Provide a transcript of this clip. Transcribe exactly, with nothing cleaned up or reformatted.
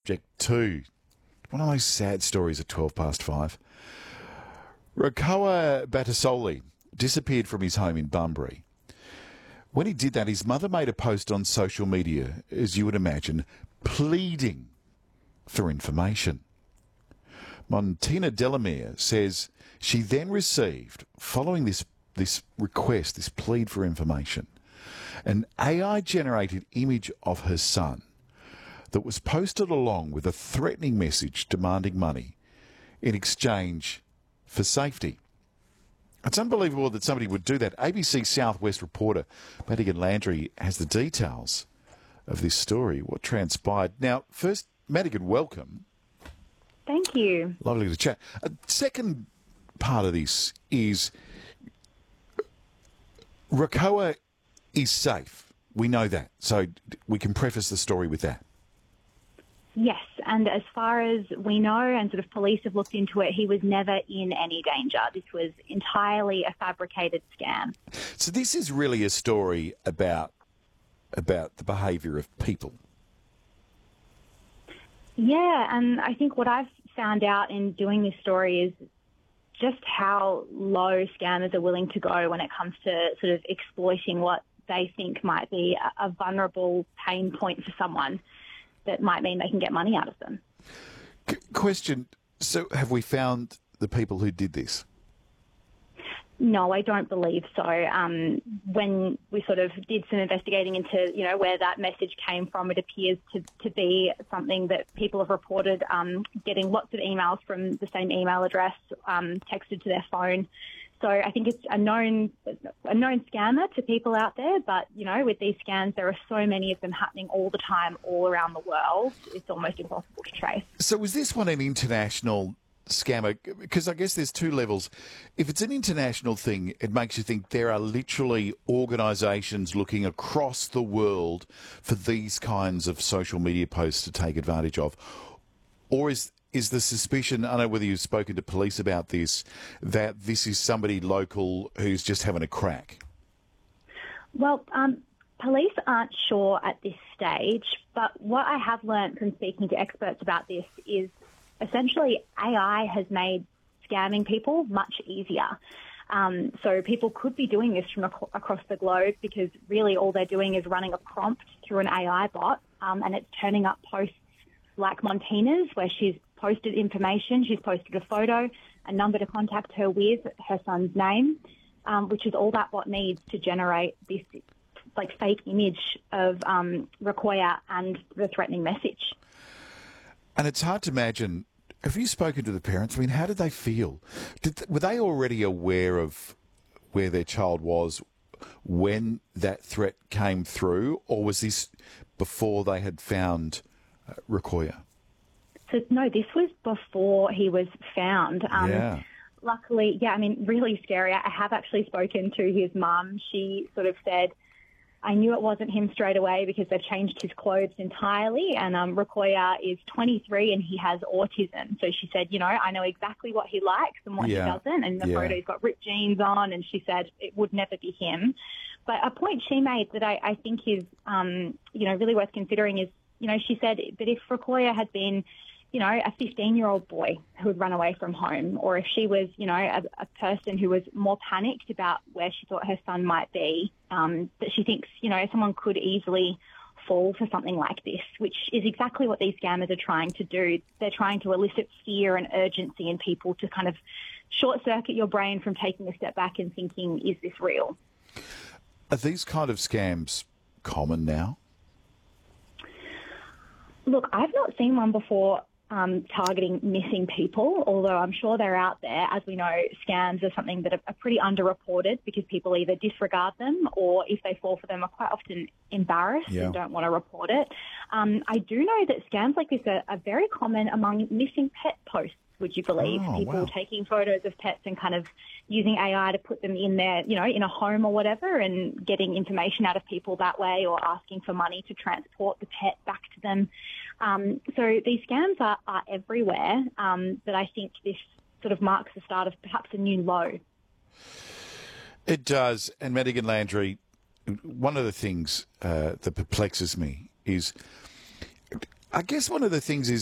subject too. One of those sad stories at twelve past five. Rokoa Batasoli disappeared from his home in Bunbury. When he did that, his mother made a post on social media, as you would imagine, pleading for information. Montina Delamere says she then received, following this, this request, this plead for information, an A I-generated image of her son that was posted along with a threatening message demanding money in exchange for safety. It's unbelievable that somebody would do that. A B C Southwest reporter Madigan Landry has the details of this story, what transpired. Now, first, Madigan, welcome. Thank you. Lovely to chat. A second part of this is Rokoa is safe. We know that. So we can preface the story with that. Yes, and as far as we know, and sort of police have looked into it, he was never in any danger. This was entirely a fabricated scam. So this is really a story about about the behaviour of people. Yeah, and I think what I've found out in doing this story is just how low scammers are willing to go when it comes to sort of exploiting what they think might be a, a vulnerable pain point for someone that might mean they can get money out of them. Qu- question, so have we found the people who did this? No, I don't believe so. Um, when we sort of did some investigating into, you know, where that message came from, it appears to, to be something that people have reported um, getting lots of emails from the same email address, um, texted to their phone. So I think it's a known a known scammer to people out there, but, you know, with these scams, there are so many of them happening all the time, all around the world, it's almost impossible to trace. So was this one an international scammer? Because I guess there's two levels. If it's an international thing, it makes you think there are literally organisations looking across the world for these kinds of social media posts to take advantage of. Or is is the suspicion, I don't know whether you've spoken to police about this, that this is somebody local who's just having a crack? Well, um, police aren't sure at this stage, but what I have learned from speaking to experts about this is essentially A I has made scamming people much easier. Um, so people could be doing this from ac- across the globe because really all they're doing is running a prompt through an A I bot, um, and it's turning up posts like Montina's, where she's posted information, she's posted a photo, a number to contact her with, her son's name, um, which is all that bot needs to generate this like fake image of um, Rokoa and the threatening message. And it's hard to imagine. Have you spoken to the parents? I mean, how did they feel? Did th- were they already aware of where their child was when that threat came through, or was this before they had found uh, Rokoa? So, no, this was before he was found. Um, yeah. Luckily, yeah, I mean, really scary. I have actually spoken to his mum. She sort of said, I knew it wasn't him straight away because they've changed his clothes entirely. And um, Rokoa is twenty-three and he has autism. So she said, you know, I know exactly what he likes and what Yeah. he doesn't. And the Yeah. photo, he's got ripped jeans on. And she said it would never be him. But a point she made that I, I think is, um, you know, really worth considering is, you know, she said that if Rokoa had been, you know, a fifteen-year-old boy who had run away from home, or if she was, you know, a, a person who was more panicked about where she thought her son might be, um, that she thinks, you know, someone could easily fall for something like this, which is exactly what these scammers are trying to do. They're trying to elicit fear and urgency in people to kind of short-circuit your brain from taking a step back and thinking, is this real? Are these kind of scams common now? Look, I've not seen one before um, targeting missing people, although I'm sure they're out there. As we know, scams are something that are, are pretty underreported because people either disregard them or if they fall for them are quite often embarrassed Yeah. and don't want to report it. Um, I do know that scams like this are, are very common among missing pet posts, would you believe? Oh, People wow. taking photos of pets and kind of using A I to put them in their, you know, in a home or whatever and getting information out of people that way or asking for money to transport the pet back to them. Um, so these scams are, are everywhere, um, but I think this sort of marks the start of perhaps a new low. It does. And Madigan Landry, one of the things uh, that perplexes me is, I guess one of the things is